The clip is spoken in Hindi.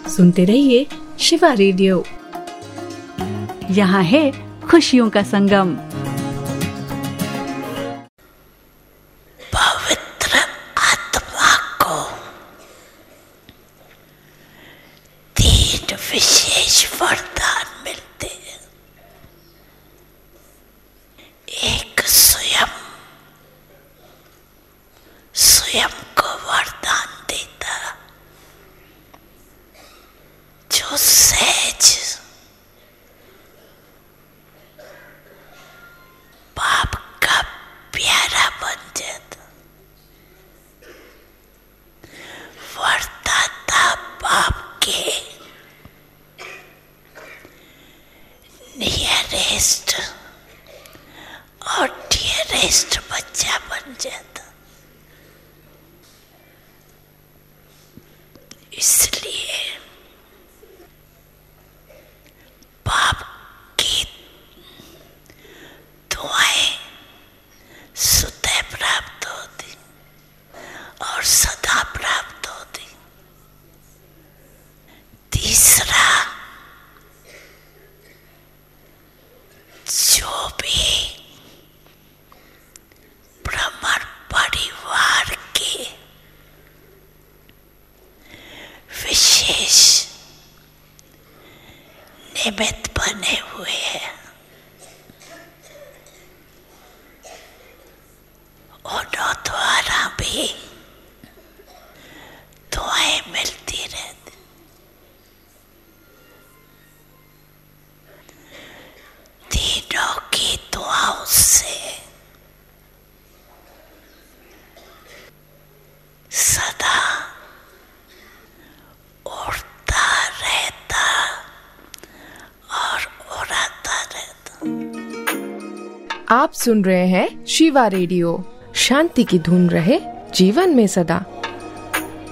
सुनते रहिए शिवा रेडियो। यहाँ है खुशियों का संगम। पवित्र आत्मा को 3 विशेष वरदान मिलते हैं। एक स्वयं को वरदान देता, जो सहज बाप का प्यारा बन जाता। वरदाता बाप के नियरेस्ट और डियरेस्ट बच्चा बन जाता। इसलिए बाप की दुआएं स्वतः प्राप्त होती और सदा प्राप्त होती। तीसरा, जो भी ब्राह्मण परिवार के विशेष निमित्त बने हुए हैं, उन्हों द्वारा भी दुआएं मिलती रहती। तीनों की दुआओं से सदा उड़ता रहता और उड़ाता रहता। आप सुन रहे हैं शिवा रेडियो। शांति की धुन रहे जीवन में सदा।